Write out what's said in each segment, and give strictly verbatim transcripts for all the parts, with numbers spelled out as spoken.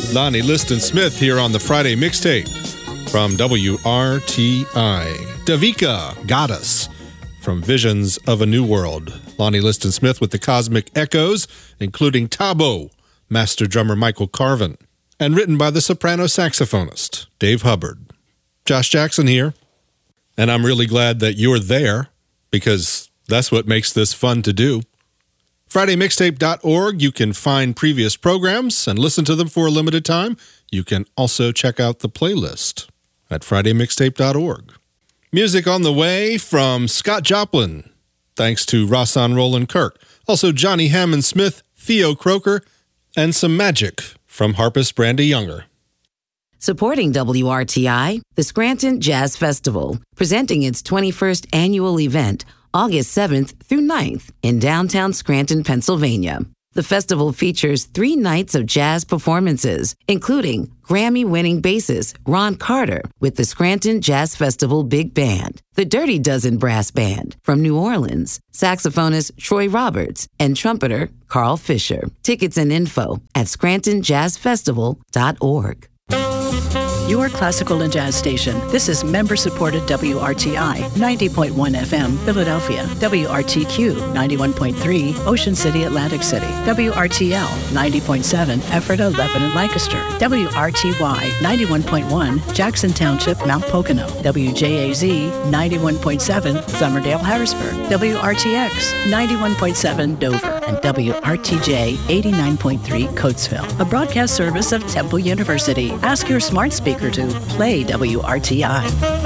Lonnie Liston Smith here on the Friday Mixtape from W R T I. Davika Goddess from Visions of a New World. Lonnie Liston Smith with the Cosmic Echoes, including Tabo, master drummer Michael Carvin, and written by the soprano saxophonist Dave Hubbard. Josh Jackson here, and I'm really glad that you're there because that's what makes this fun to do. Friday Mixtape dot org, you can find previous programs and listen to them for a limited time. You can also check out the playlist at Friday Mixtape dot org. Music on the way from Scott Joplin, thanks to Rahsaan Roland Kirk. Also Johnny Hammond Smith, Theo Croker, and some magic from harpist Brandy Younger. Supporting W R T I, the Scranton Jazz Festival, presenting its twenty-first annual event, August seventh through ninth in downtown Scranton, Pennsylvania. The festival features three nights of jazz performances, including Grammy-winning bassist Ron Carter with the Scranton Jazz Festival Big Band, the Dirty Dozen Brass Band from New Orleans, saxophonist Troy Roberts, and trumpeter Carl Fisher. Tickets and info at Scranton Jazz Festival dot org. Your classical and jazz station. This is member-supported W R T I, ninety point one F M, Philadelphia. W R T Q, ninety-one point three, Ocean City, Atlantic City. W R T L, ninety point seven, Ephrata, Lebanon, Lancaster. W R T Y, ninety-one point one, Jackson Township, Mount Pocono. W J A Z, ninety-one point seven, Summerdale, Harrisburg. W R T X, ninety-one point seven, Dover. And W R T J, eighty-nine point three, Coatesville. A broadcast service of Temple University. Ask your smart speaker to play W R T I.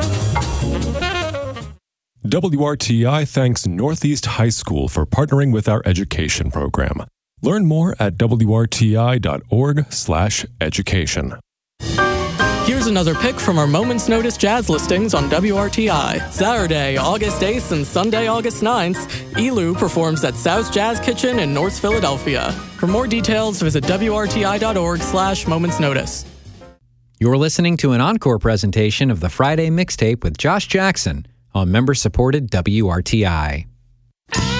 W R T I thanks Northeast High School for partnering with our education program. Learn more at W R T I dot org slash education. Here's another pick from our Moment's Notice jazz listings on W R T I. Saturday, August eighth and Sunday, August ninth, Elu performs at South Jazz Kitchen in North Philadelphia. For more details, visit W R T I dot org slash Moment's Notice. You're listening to an encore presentation of the Friday Mixtape with Josh Jackson on member-supported W R T I.